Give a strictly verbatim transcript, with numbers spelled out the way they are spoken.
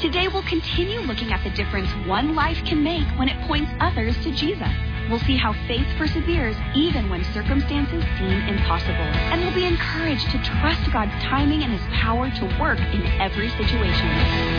Today, we'll continue looking at the difference one life can make when it points others to Jesus. We'll see how faith perseveres even when circumstances seem impossible. And we'll be encouraged to trust God's timing and His power to work in every situation.